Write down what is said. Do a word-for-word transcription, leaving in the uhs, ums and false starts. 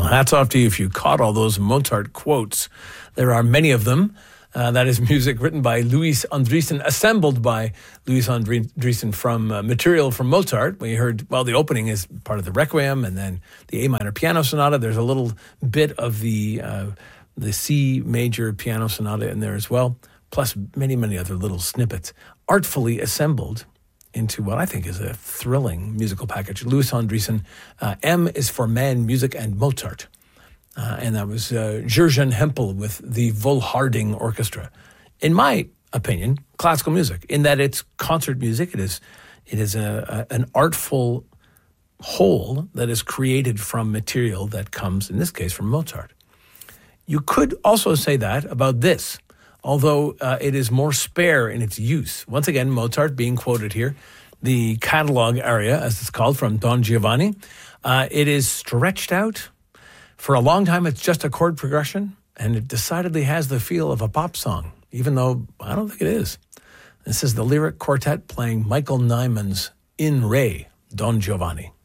hats off to you if you caught all those Mozart quotes. There are many of them. Uh, that is music written by Louis Andriessen, assembled by Louis Andriessen from uh, material from Mozart. We heard, well, the opening is part of the Requiem, and then the A minor piano sonata. There's a little bit of the uh, the C major piano sonata in there as well, plus many, many other little snippets, artfully assembled into what I think is a thrilling musical package. Louis Andriessen, uh, M is for Man, Music, and Mozart. Uh, and that was uh, Jurgen Hempel with the Volharding Orchestra. In my opinion, classical music, in that it's concert music. It is it is a, a, an artful whole that is created from material that comes, in this case, from Mozart. You could also say that about this, although uh, it is more spare in its use. Once again, Mozart being quoted here, the catalog aria, as it's called, from Don Giovanni. Uh, it is stretched out. For a long time, it's just a chord progression, and it decidedly has the feel of a pop song, even though I don't think it is. This is the Lyric Quartet playing Michael Nyman's In Re, Don Giovanni.